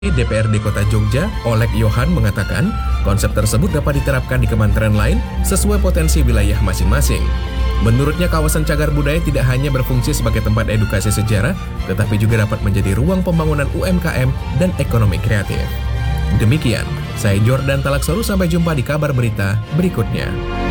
DPRD Kota Jogja, Oleg Yohan mengatakan, konsep tersebut dapat diterapkan di kementerian lain sesuai potensi wilayah masing-masing. Menurutnya, kawasan cagar budaya tidak hanya berfungsi sebagai tempat edukasi sejarah, tetapi juga dapat menjadi ruang pembangunan UMKM dan ekonomi kreatif. Demikian, saya Jordan Talaksoru, sampai jumpa di kabar berita berikutnya.